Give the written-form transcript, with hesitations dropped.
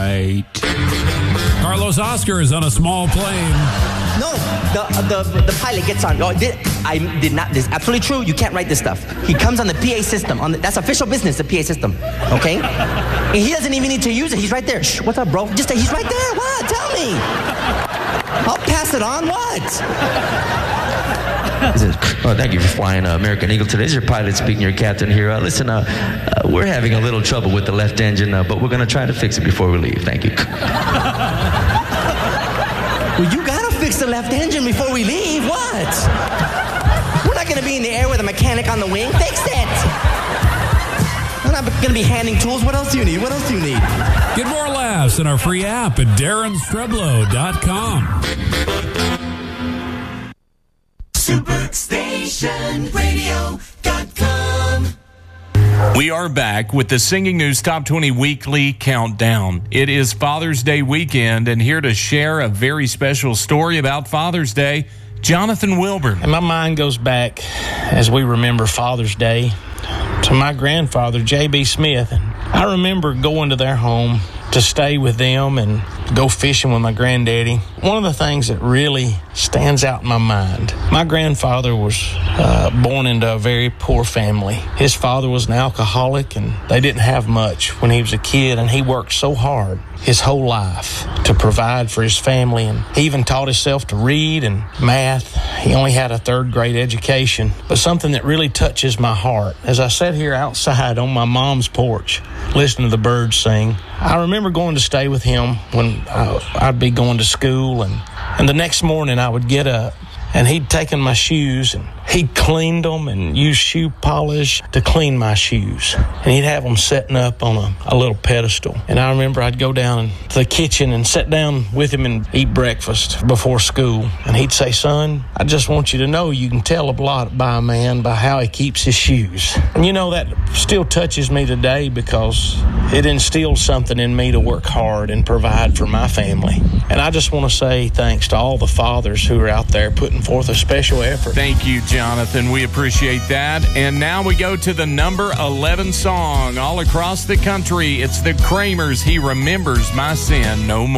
right. Carlos Oscar is on a small plane. No, the pilot gets on. Oh, I did not. This is absolutely true. You can't write this stuff. He comes on the PA system. That's official business, the PA system. Okay? And he doesn't even need to use it. He's right there. Shh, what's up, bro? Just he's right there. What? Tell me. I'll pass it on. What? Oh, thank you for flying American Eagle today. This is your pilot speaking, your captain here. Listen, we're having a little trouble with the left engine, but we're going to try to fix it before we leave. Thank you. Well, you got to fix the left engine before we leave. What? We're not going to be in the air with a mechanic on the wing. Fix it. We're not going to be handing tools. What else do you need? What else do you need? Get more laughs in our free app at DarrenStreblow.com. SuperStationRadio.com. We are back with the Singing News Top 20 Weekly Countdown. It is Father's Day weekend, and here to share a very special story about Father's Day, Jonathan Wilburn. And my mind goes back, as we remember Father's Day, to my grandfather, J.B. Smith. And I remember going to their home to stay with them and go fishing with my granddaddy. One of the things that really stands out in my mind, my grandfather was born into a very poor family. His father was an alcoholic, and they didn't have much when he was a kid, and he worked so hard his whole life to provide for his family, and he even taught himself to read and math. He only had a third-grade education, but something that really touches my heart, as I sat here outside on my mom's porch listening to the birds sing, I remember going to stay with him when I'd be going to school, and the next morning I would get up, and he'd taken my shoes and he'd cleaned them and used shoe polish to clean my shoes. And he'd have them setting up on a little pedestal. And I remember I'd go down to the kitchen and sit down with him and eat breakfast before school. And he'd say, "Son, I just want you to know you can tell a lot by a man by how he keeps his shoes." And you know, that still touches me today because it instills something in me to work hard and provide for my family. And I just want to say thanks to all the fathers who are out there putting forth a special effort. Thank you, Jonathan. We appreciate that. And now we go to the number 11 song all across the country. It's the Kramers. He remembers my sin no more.